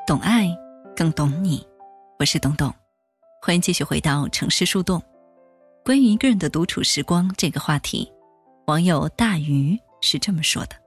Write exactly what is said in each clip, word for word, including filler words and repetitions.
懂爱，更懂你。我是董董，欢迎继续回到城市树洞。关于一个人的独处时光这个话题，网友大鱼是这么说的：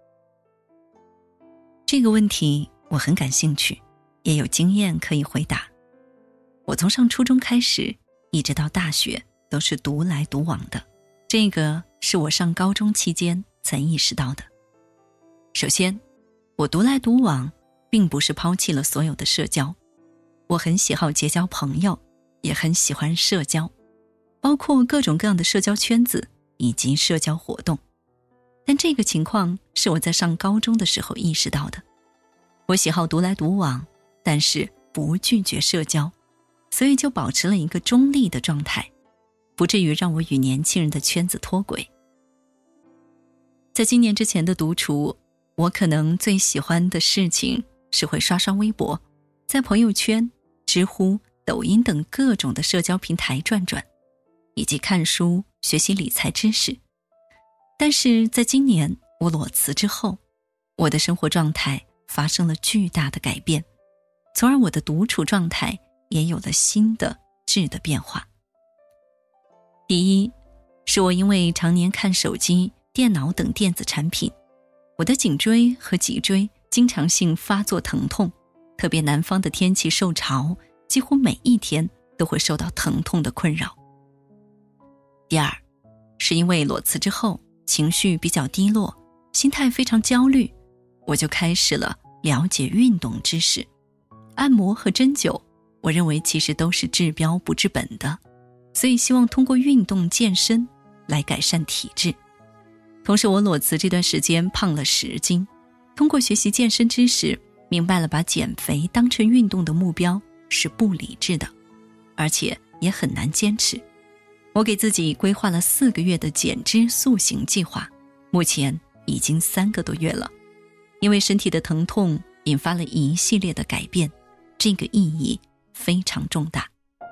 这个问题我很感兴趣，也有经验可以回答。我从上初中开始，一直到大学都是独来独往的，这个是我上高中期间才意识到的。首先，我独来独往并不是抛弃了所有的社交，我很喜好结交朋友，也很喜欢社交，包括各种各样的社交圈子以及社交活动。但这个情况是我在上高中的时候意识到的。我喜好独来独往，但是不拒绝社交，所以就保持了一个中立的状态，不至于让我与年轻人的圈子脱轨。在今年之前的独处，我可能最喜欢的事情是会刷刷微博，在朋友圈、知乎、抖音等各种的社交平台转转，以及看书学习理财知识。但是在今年我裸辞之后，我的生活状态发生了巨大的改变，从而我的独处状态也有了新的质的变化。第一，是我因为常年看手机、电脑等电子产品，我的颈椎和脊椎经常性发作疼痛，特别南方的天气受潮，几乎每一天都会受到疼痛的困扰。第二，是因为裸辞之后情绪比较低落，心态非常焦虑，我就开始了了解运动知识。按摩和针灸，我认为其实都是治标不治本的，所以希望通过运动健身来改善体质。同时我裸辞这段时间胖了十斤，通过学习健身知识，明白了把减肥当成运动的目标是不理智的，而且也很难坚持。我给自己规划了四个月的减脂塑形计划，目前已经三个多月了。因为身体的疼痛引发了一系列的改变，这个意义非常重大。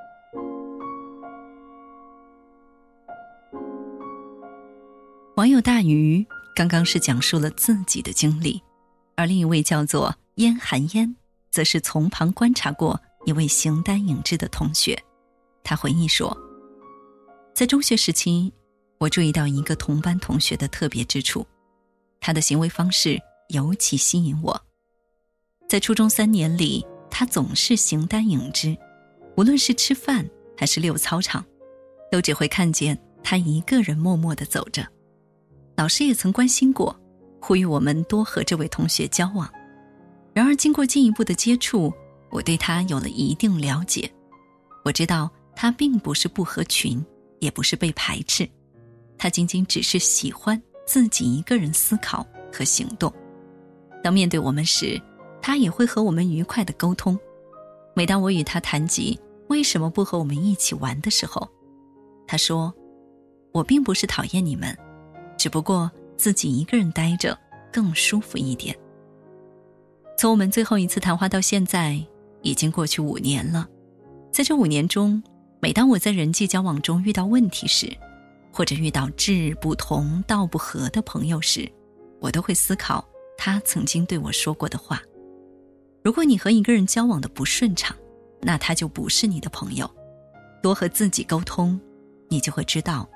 网友大鱼刚刚是讲述了自己的经历，而另一位叫做燕寒烟则是从旁观察过一位形单影只的同学。他回忆说，在中学时期，我注意到一个同班同学的特别之处，他的行为方式尤其吸引我。在初中三年里，他总是形单影只，无论是吃饭还是溜操场，都只会看见他一个人默默地走着。老师也曾关心过，呼吁我们多和这位同学交往。然而经过进一步的接触，我对他有了一定了解。我知道他并不是不合群，也不是被排斥，他仅仅只是喜欢自己一个人思考和行动。当面对我们时，他也会和我们愉快地沟通。每当我与他谈及为什么不和我们一起玩的时候，他说，我并不是讨厌你们，只不过自己一个人待着更舒服一点。从我们最后一次谈话到现在，已经过去五年了。在这五年中，每当我在人际交往中遇到问题时，或者遇到志不同道不合的朋友时，我都会思考他曾经对我说过的话。如果你和一个人交往的不顺畅，那他就不是你的朋友。多和自己沟通，你就会知道